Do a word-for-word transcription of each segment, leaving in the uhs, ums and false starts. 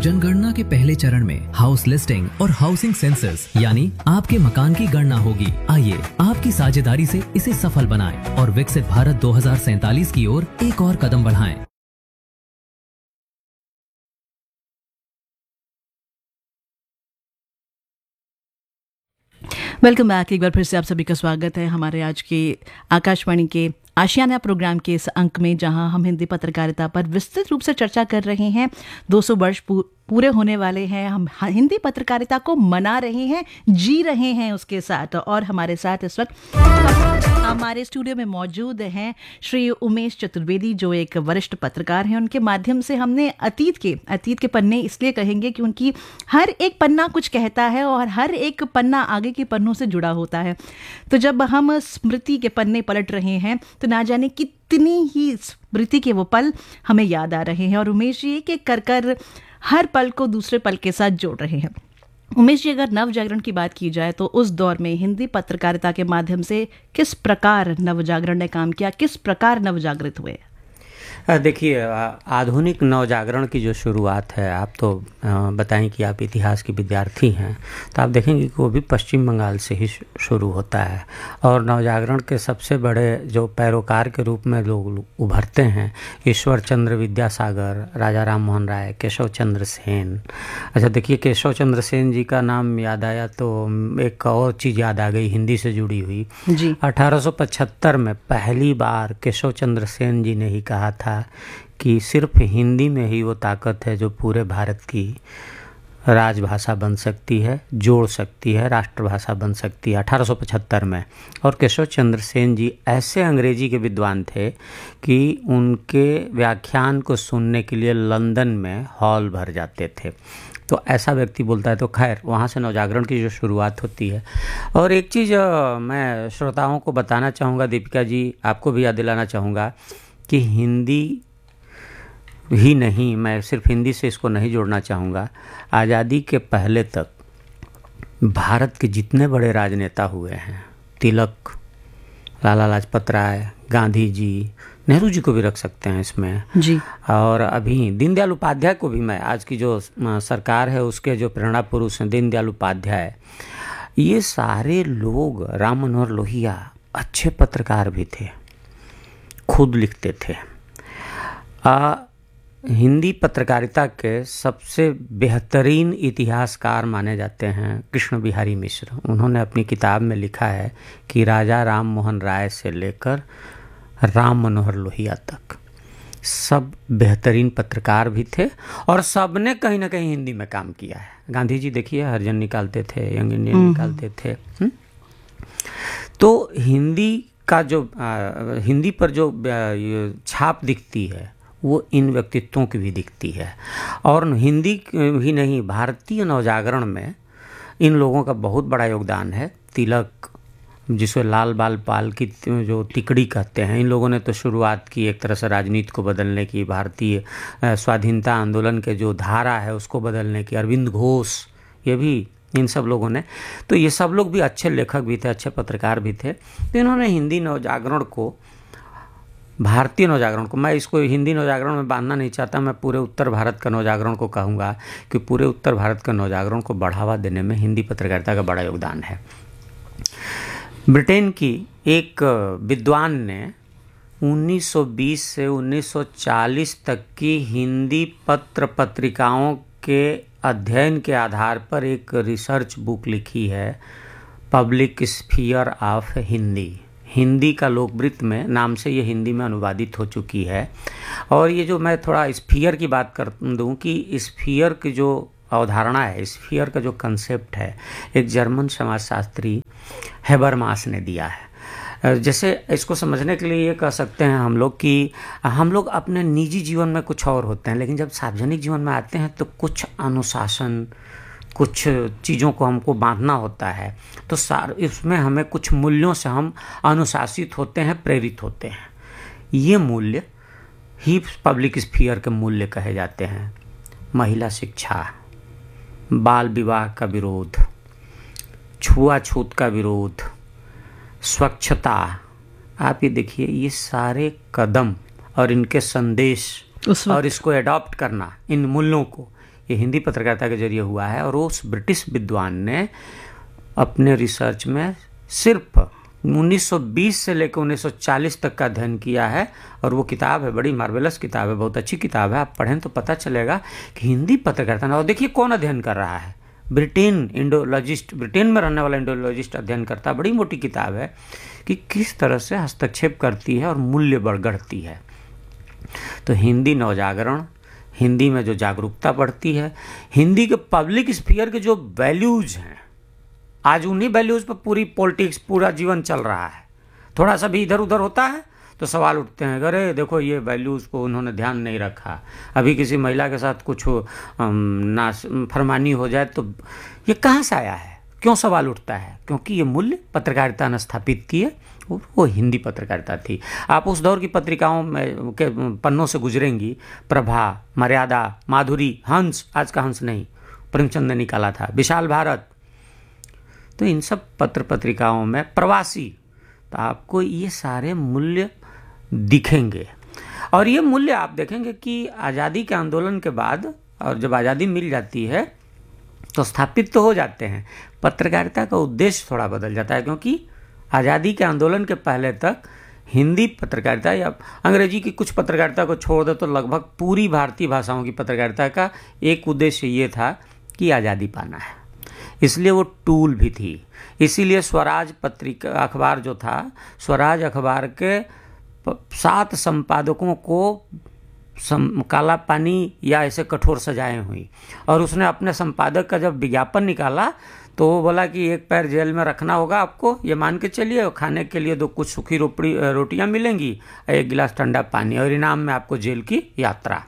जनगणना के पहले चरण में हाउस लिस्टिंग और हाउसिंग सेंसस यानी आपके मकान की गणना होगी। आइए आपकी साझेदारी से इसे सफल बनाएं और विकसित भारत दो हज़ार सैंतालीस की ओर एक और कदम बढ़ाएं। Welcome back. एक बार फिर से आप सभी का स्वागत है हमारे आज के आकाशवाणी के आशियाना प्रोग्राम के इस अंक में, जहां हम हिंदी पत्रकारिता पर विस्तृत रूप से चर्चा कर रहे हैं। दो सौ वर्ष पूरे होने वाले हैं, हम हिंदी पत्रकारिता को मना रहे हैं, जी रहे हैं उसके साथ। और हमारे साथ इस वक्त हमारे स्टूडियो में मौजूद हैं श्री उमेश चतुर्वेदी, जो एक वरिष्ठ पत्रकार हैं। उनके माध्यम से हमने अतीत के अतीत के पन्ने इसलिए कहेंगे कि उनकी हर एक पन्ना कुछ कहता है और हर एक पन्ना आगे के पन्नों से जुड़ा होता है। तो जब हम स्मृति के पन्ने पलट रहे हैं तो ना जाने कितनी ही स्मृति के वो पल हमें याद आ रहे हैं, और उमेश जी एक एक कर कर हर पल को दूसरे पल के साथ जोड़ रहे हैं। उमेश जी, अगर नव जागरण की बात की जाए तो उस दौर में हिंदी पत्रकारिता के माध्यम से किस प्रकार नव जागरण ने काम किया, किस प्रकार नव जागृत हुए? देखिए, आधुनिक नवजागरण की जो शुरुआत है, आप तो बताएं कि आप इतिहास के विद्यार्थी हैं, तो आप देखेंगे कि वो भी पश्चिम बंगाल से ही शुरू होता है। और नवजागरण के सबसे बड़े जो पैरोकार के रूप में लोग उभरते हैं, ईश्वर चंद्र विद्यासागर, राजा राम मोहन राय, केशव चंद्र सेन। अच्छा देखिए, केशव चंद्र सेन जी का नाम याद आया तो एक और चीज़ याद आ गई हिंदी से जुड़ी हुई जी। अठारह सौ पचहत्तर में पहली बार केशव चंद्र सेन जी ने ही कहा था कि सिर्फ हिंदी में ही वो ताकत है जो पूरे भारत की राजभाषा बन सकती है, जोड़ सकती है, राष्ट्रभाषा बन सकती है, अठारह सौ पचहत्तर में। और केशव चंद्र सेन जी ऐसे अंग्रेजी के विद्वान थे कि उनके व्याख्यान को सुनने के लिए लंदन में हॉल भर जाते थे। तो ऐसा व्यक्ति बोलता है। तो खैर, वहाँ से नवजागरण की जो शुरुआत होती है। और एक चीज़ मैं श्रोताओं को बताना चाहूँगा, दीपिका जी, आपको भी याद दिलाना चाहूँगा कि हिंदी ही नहीं, मैं सिर्फ हिंदी से इसको नहीं जोड़ना चाहूँगा। आज़ादी के पहले तक भारत के जितने बड़े राजनेता हुए हैं, तिलक, लाला लाजपत राय, गांधी जी, नेहरू जी को भी रख सकते हैं इसमें जी। और अभी दीनदयाल उपाध्याय को भी, मैं आज की जो सरकार है उसके जो प्रेरणा पुरुष हैं दीनदयाल उपाध्याय, ये सारे लोग, राम मनोहर लोहिया अच्छे पत्रकार भी थे, खुद लिखते थे। आ, हिंदी पत्रकारिता के सबसे बेहतरीन इतिहासकार माने जाते हैं कृष्ण बिहारी मिश्र। उन्होंने अपनी किताब में लिखा है कि राजा राम मोहन राय से लेकर राम मनोहर लोहिया तक सब बेहतरीन पत्रकार भी थे और सब ने कहीं ना कहीं हिंदी में काम किया है। गांधी जी देखिए हरिजन निकालते थे, यंग इंडियन निकालते थे। हुँ? तो हिंदी का जो आ, हिंदी पर जो छाप दिखती है वो इन व्यक्तित्वों की भी दिखती है। और हिंदी ही नहीं, भारतीय नवजागरण में इन लोगों का बहुत बड़ा योगदान है। तिलक, जिसे लाल बाल पाल की जो तिकड़ी कहते हैं, इन लोगों ने तो शुरुआत की एक तरह से राजनीति को बदलने की, भारतीय स्वाधीनता आंदोलन के जो धारा है उसको बदलने की। अरविंद घोष, ये भी इन सब लोगों ने, तो ये सब लोग भी अच्छे लेखक भी थे, अच्छे पत्रकार भी थे। तो इन्होंने हिंदी नवजागरण को, भारतीय नवजागरण को, मैं इसको हिंदी नवजागरण में बांधना नहीं चाहता, मैं पूरे उत्तर भारत का नवजागरण को कहूँगा कि पूरे उत्तर भारत का नवजागरण को बढ़ावा देने में हिंदी पत्रकारिता का बड़ा योगदान है। ब्रिटेन की एक विद्वान ने उन्नीस सौ बीस से उन्नीस सौ चालीस तक की हिंदी पत्र पत्रिकाओं के अध्ययन के आधार पर एक रिसर्च बुक लिखी है, public sphere of Hindi. Hindi का लोकवृत्त में नाम से ये हिंदी में अनुवादित हो चुकी है। और ये जो मैं थोड़ा स्फीयर की बात कर दूं कि स्फीयर की जो अवधारणा है, स्फीयर का जो कंसेप्ट है, एक जर्मन समाजशास्त्री हेबरमास ने दिया है। जैसे इसको समझने के लिए ये कह सकते हैं हम लोग कि हम लोग अपने निजी जीवन में कुछ और होते हैं, लेकिन जब सार्वजनिक जीवन में आते हैं तो कुछ अनुशासन, कुछ चीज़ों को हमको बांधना होता है। तो सार इसमें हमें कुछ मूल्यों से हम अनुशासित होते हैं, प्रेरित होते हैं। ये मूल्य ही पब्लिक स्फीयर के मूल्य कहे जाते हैं। महिला शिक्षा, बाल विवाह का विरोध, छुआछूत का विरोध, स्वच्छता, आप ये देखिए, ये सारे कदम और इनके संदेश और इसको एडॉप्ट करना, इन मूल्यों को, ये हिंदी पत्रकारिता के जरिए हुआ है। और उस ब्रिटिश विद्वान ने अपने रिसर्च में सिर्फ उन्नीस सौ बीस से लेकर उन्नीस सौ चालीस तक का अध्ययन किया है। और वो किताब है, बड़ी मार्वेलस किताब है, बहुत अच्छी किताब है, आप पढ़ें तो पता चलेगा कि हिंदी पत्रकारिता। और देखिए कौन अध्ययन कर रहा है, ब्रिटेन, इंडोलॉजिस्ट, ब्रिटेन में रहने वाला इंडोलॉजिस्ट अध्ययन करता है। बड़ी मोटी किताब है कि किस तरह से हस्तक्षेप करती है और मूल्य बढ़ती है। तो हिंदी नवजागरण, हिंदी में जो जागरूकता बढ़ती है, हिंदी के पब्लिक स्फीयर के जो वैल्यूज हैं, आज उन्हीं वैल्यूज पर पूरी पॉलिटिक्स, पूरा जीवन चल रहा है। थोड़ा सा भी इधर उधर होता है तो सवाल उठते हैं, अरे देखो ये वैल्यूज को उन्होंने ध्यान नहीं रखा। अभी किसी महिला के साथ कुछ ना फरमानी हो जाए तो ये कहाँ से आया है, क्यों सवाल उठता है? क्योंकि ये मूल्य पत्रकारिता ने स्थापित किए, वो हिंदी पत्रकारिता थी। आप उस दौर की पत्रिकाओं में के पन्नों से गुजरेंगी, प्रभा, मर्यादा, माधुरी, हंस, आज का हंस नहीं, प्रेमचंद ने निकाला था, विशाल भारत, तो इन सब पत्र पत्रिकाओं में, प्रवासी, तो आपको ये सारे मूल्य दिखेंगे। और ये मूल्य आप देखेंगे कि आज़ादी के आंदोलन के बाद, और जब आज़ादी मिल जाती है तो स्थापित तो हो जाते हैं, पत्रकारिता का उद्देश्य थोड़ा बदल जाता है। क्योंकि आज़ादी के आंदोलन के पहले तक हिंदी पत्रकारिता या अंग्रेजी की कुछ पत्रकारिता को छोड़ दे तो लगभग पूरी भारतीय भाषाओं की पत्रकारिता का एक उद्देश्य ये था कि आज़ादी पाना है, इसलिए वो टूल भी थी। इसीलिए स्वराज पत्रिका अखबार जो था, स्वराज अखबार के सात संपादकों को सम, काला पानी या ऐसे कठोर सजाएं हुई। और उसने अपने संपादक का जब विज्ञापन निकाला तो वो बोला कि एक पैर जेल में रखना होगा आपको, ये मान के चलिए, और खाने के लिए दो कुछ सूखी रोपड़ी रोटियां मिलेंगी, एक गिलास ठंडा पानी, और इनाम में आपको जेल की यात्रा।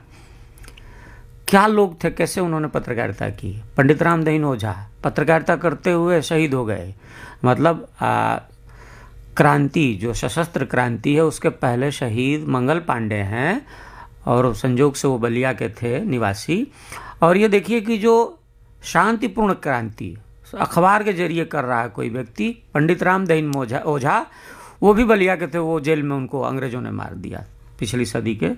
क्या लोग थे, कैसे उन्होंने पत्रकारिता की। पंडित रामदहीन ओझा पत्रकारिता करते हुए शहीद हो गए। मतलब आ, क्रांति, जो सशस्त्र क्रांति है, उसके पहले शहीद मंगल पांडे हैं, और संजोग से वो बलिया के थे निवासी। और ये देखिए कि जो शांतिपूर्ण क्रांति अखबार के जरिए कर रहा है कोई व्यक्ति, पंडित रामदहीन ओझा ओझा वो भी बलिया के थे, वो जेल में उनको अंग्रेजों ने मार दिया पिछली सदी के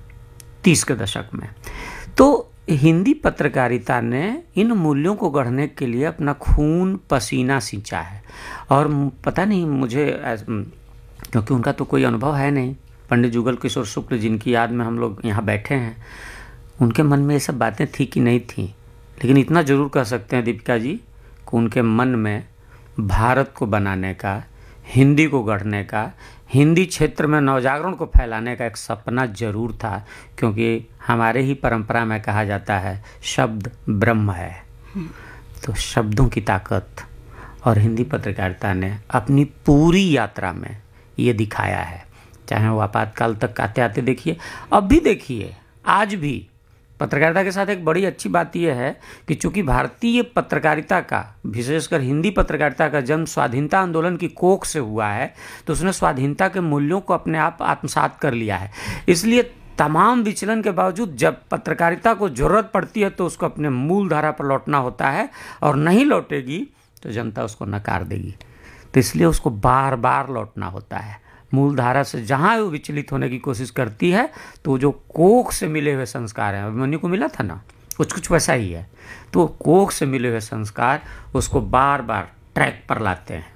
तीस के दशक में। तो हिंदी पत्रकारिता ने इन मूल्यों को गढ़ने के लिए अपना खून पसीना सींचा है। और पता नहीं मुझे, क्योंकि उनका तो कोई अनुभव है नहीं, पंडित जुगल किशोर शुक्ल जिनकी याद में हम लोग यहाँ बैठे हैं, उनके मन में ये सब बातें थी कि नहीं थी, लेकिन इतना ज़रूर कह सकते हैं दीपिका जी कि उनके मन में भारत को बनाने का, हिंदी को गढ़ने का, हिंदी क्षेत्र में नवजागरण को फैलाने का एक सपना जरूर था। क्योंकि हमारे ही परंपरा में कहा जाता है शब्द ब्रह्म है, तो शब्दों की ताकत और हिंदी पत्रकारिता ने अपनी पूरी यात्रा में ये दिखाया है। चाहे वो आपातकाल तक आते आते देखिए, अब भी देखिए, आज भी पत्रकारिता के साथ एक बड़ी अच्छी बात यह है कि चूंकि भारतीय पत्रकारिता का, विशेषकर हिंदी पत्रकारिता का जन्म स्वाधीनता आंदोलन की कोख से हुआ है, तो उसने स्वाधीनता के मूल्यों को अपने आप आत्मसात कर लिया है। इसलिए तमाम विचलन के बावजूद जब पत्रकारिता को जरूरत पड़ती है तो उसको अपने मूल धारा पर लौटना होता है, और नहीं लौटेगी तो जनता उसको नकार देगी। तो इसलिए उसको बार बार लौटना होता है मूल धारा से। जहाँ वो विचलित होने की कोशिश करती है तो जो कोख से मिले हुए संस्कार हैं, अभिमन्यु को मिला था ना, कुछ कुछ वैसा ही है, तो कोख से मिले हुए संस्कार उसको बार बार ट्रैक पर लाते हैं।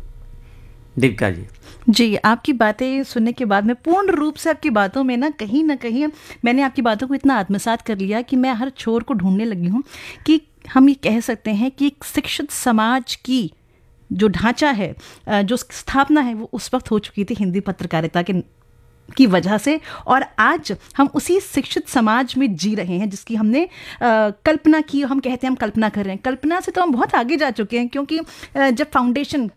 दीपिका जी जी, आपकी बातें सुनने के बाद मैं पूर्ण रूप से आपकी बातों में ना कहीं ना कहीं मैंने आपकी बातों को इतना आत्मसात कर लिया कि मैं हर छोर को ढूंढने लगी हूँ कि हम ये कह सकते हैं कि एक शिक्षित समाज की जो ढांचा है, जो स्थापना है, वो उस वक्त हो चुकी थी हिंदी पत्रकारिता के की वजह से। और आज हम उसी शिक्षित समाज में जी रहे हैं जिसकी हमने आ, कल्पना की। हम कहते हैं हम कल्पना कर रहे हैं, कल्पना से तो हम बहुत आगे जा चुके हैं। क्योंकि आ, जब फाउंडेशन